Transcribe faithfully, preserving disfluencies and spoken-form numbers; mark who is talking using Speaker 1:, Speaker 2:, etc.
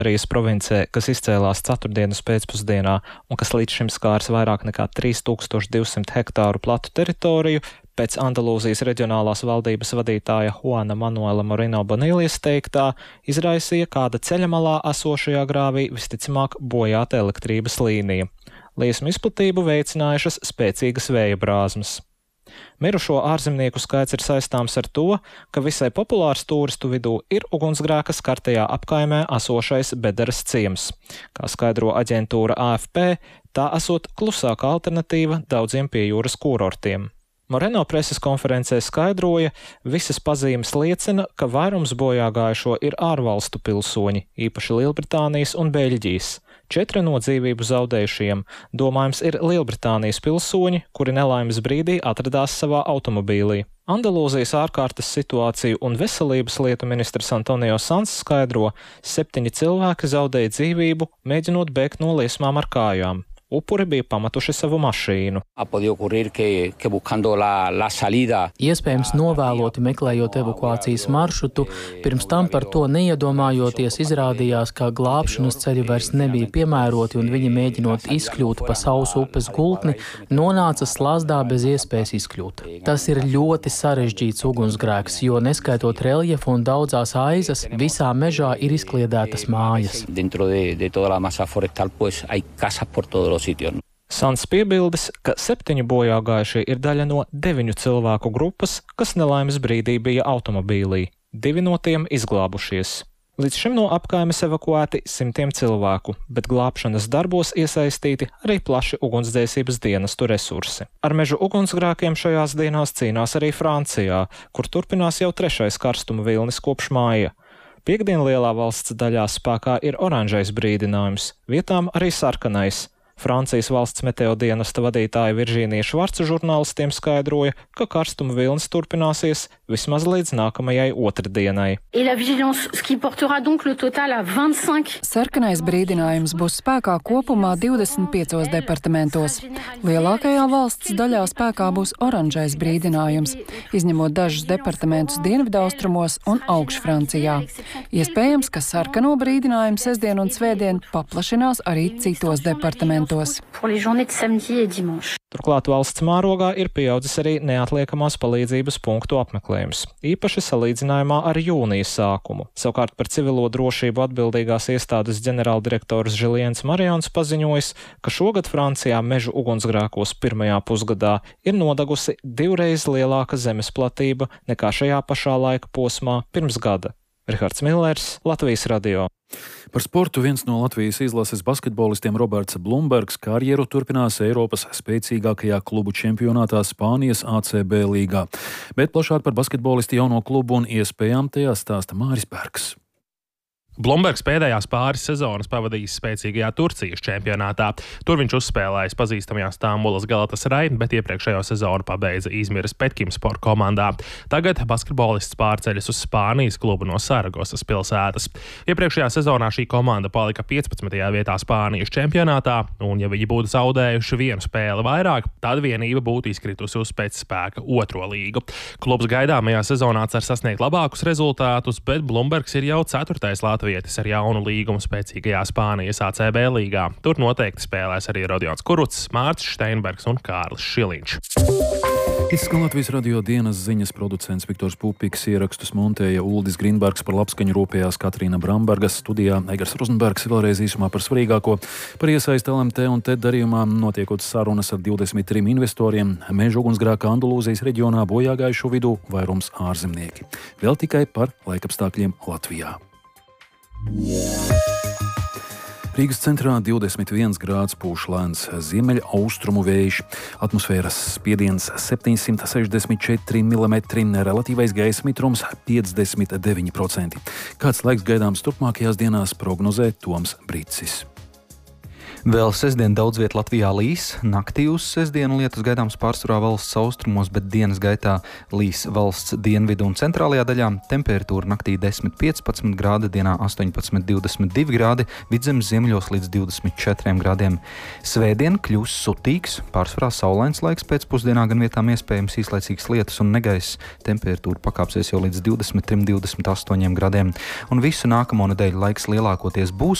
Speaker 1: Rijas provincē, kas izcēlās ceturtdienas pēcpusdienā un kas līdz šim skārs vairāk nekā trīs tūkstoši divsimt hektāru platu teritoriju, pēc Andalūzijas reģionālās valdības vadītāja Juana Manuela Moreno Bonilijas teiktā, izraisīja kāda ceļa malā esošajā grāvī visticamāk bojāta elektrības līnija. Liesmu izplatību veicinājušas spēcīgas vēja brāzmas. Mirušo ārzemnieku skaits ir saistāms ar to, ka visai populārs turistu vidū ir ugunsgrēka skartajā apkaimē esošais Bederas ciems. Kā skaidro aģentūra A F P, tā esot klusāka alternatīva daudziem pie jūras kurortiem. Moreno preses konferencē skaidroja, visas pazīmes liecina, ka vairums bojāgājušo ir ārvalstu pilsoņi, īpaši Lielbritānijas un Beļģijas. Četri no dzīvību zaudējušiem, domājams, ir Lielbritānijas pilsoņi, kuri nelaimes brīdī atradās savā automobīlī. Andalūzijas ārkārtas situāciju un veselības lietu ministrs Antonio Sans skaidro, septiņi cilvēki zaudēja dzīvību, mēģinot bēgt no liesmām ar kājām. Upuri bija pametuši savu mašīnu.
Speaker 2: Iespējams novēloti meklējot evakuācijas maršrutu, pirms tam par to neiedomājoties izrādījās, ka glābšanas ceļi vairs nebija piemēroti un viņi mēģinot izkļūt pa sausu upes gultni, nonāca slazdā bez iespējas izkļūt. Tas ir ļoti sarežģīts ugunsgrēks, jo neskaitot reljefu un daudzās aizas, visā mežā ir izkliedētas mājas.
Speaker 1: Sans piebildes, ka septiņi bojāgājušie ir daļa no deviņu cilvēku grupas, kas nelaimes brīdī bija automobīlī. Divi no tiem izglābušies. Līdz šim no apkaimes evakuēti simtiem cilvēku, bet glābšanas darbos iesaistīti arī plaši ugunsdzēsības dienestu resursi. Ar mežu ugunsgrēkiem šajās dienās cīnās arī Francijā, kur turpinās jau trešais karstuma vilnis kopš māja. Piektdien lielā valsts daļā spēkā ir oranžais brīdinājums, vietām arī sarkanais. Francijas valsts meteo dienesta vadītāja Viržīnija Švarca žurnālistiem skaidroja, ka karstuma vilnis turpināsies vismaz līdz nākamajai otrdienai.
Speaker 3: Sarkanais brīdinājums būs spēkā kopumā divdesmit piecos departamentos. Lielākajā valsts daļā spēkā būs oranžais brīdinājums, izņemot dažus departamentus dienvidaustrumos un Augšfrancijā. Iespējams, ka sarkano brīdinājumu sestdien un svētdien paplašinās arī citos departamentos.
Speaker 1: Turklāt valsts mērogā ir pieaudzis arī neatliekamās palīdzības punktu apmeklējums, īpaši salīdzinājumā ar jūnijas sākumu. Savukārt par civilo drošību atbildīgās iestādes ģenerāldirektors Žiliens Marions paziņojis, ka šogad Francijā mežu ugunsgrēkos pirmajā pusgadā ir nodegusi divreiz lielāka zemes platība nekā šajā pašā laika posmā pirms gada. Rihards Millers, Latvijas radio.
Speaker 4: Par sportu viens no Latvijas izlases basketbolistiem Roberts Blumbergs karjeru turpinās Eiropas spēcīgākajā klubu čempionātā Spānijas A C B līgā. Bet plašāk par basketbolistu jauno klubu un iespējām tajā stāsta Māris Bergs.
Speaker 5: Blumbergs pēdējās pāris sezonas pavadījis spēcīgajā Turcijas čempionātā. Tur viņš uzspēlējis pazīstamajā Stambulas Galatasaray, bet iepriekšējo sezonu pabeidza Izmiras Petkimspor komandā. Tagad basketbolists pārceļas uz Spānijas klubu no Saragosas pilsētas. Iepriekšējā sezonā šī komanda palika piecpadsmitajā vietā Spānijas čempionātā, un ja viņi būtu zaudējuši vienu spēli vairāk, tad vienība būtu izkritusi uz pēc spēka otro līgu. Klubs gaidāmajā sezonā cer sasniegt labākus rezultātus, bet Blumbergs ir jau ceturtais Latvijas vietas ar jaunu līgumu spēcīgajā Spānijas A C B līgā. Tur noteikti spēlēs arī Rodions Kurucs, Mārcis Steinbergs un Kārlis Šiliņš.
Speaker 4: Izskan Latvijas radio dienas ziņas, producents Viktors Pupiks, ierakstus montēja Uldis Grīnbergs, par labskaņu rūpējās Katrīna Brambergas, studijā Egars Rozenbergs. Vēlreiz īsumā par svarīgāko. Par iesaisti L M T un T darījumā notiekot sarunas ar divdesmit trim investoriem. Meža ugunsgrēka Andalūzijas reģionā bojāgājušo vidū vairums ārzemnieki. Vēl tikai par laikapstākļiem Latvijā. Rīgas centrā divdesmit viens grāds pūš lēns ziemeļa austrumu vējš, atmosfēras spiediens septiņsimt sešdesmit četri milimetri, relatīvais gaisa mitrums piecdesmit deviņi procenti. Kāds laiks gaidāms turpmākajās dienās, prognozē Toms Bricis.
Speaker 6: Vēl sestdien daudz viet Latvijā līs. Naktī uz sestdienu lietus gaidāms pārsvarā valsts austrumos, bet dienas gaitā līs valsts dienvidu un centrālajā daļā. Temperatūra naktī desmit piecpadsmit grādi, dienā astoņpadsmit divdesmit divi grādi, vidzemes ziemeļos līdz divdesmit četriem grādiem. Svētdien kļūs sutīgs, pārsvarā saulains laiks pēcpusdienā, gan vietām iespējams īslaicīgs lietus un negaiss. Temperatūra pakāpsies jau līdz divdesmit trim, divdesmit astoņiem grādiem. Un visu nākamo nedēļu laiks lielākoties būs